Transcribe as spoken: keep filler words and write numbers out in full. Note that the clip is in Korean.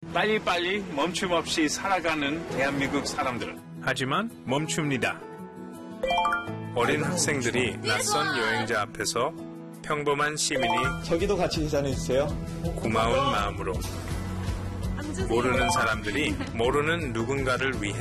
빨리빨리 멈춤 없이 살아가는 대한민국 사람들. 하지만 멈춥니다. 어린 학생들이 낯선 여행자 앞에서 평범한 시민이 저기도 같이 계산해주세요. 고마운 마음으로 모르는 사람들이 모르는 누군가를 위해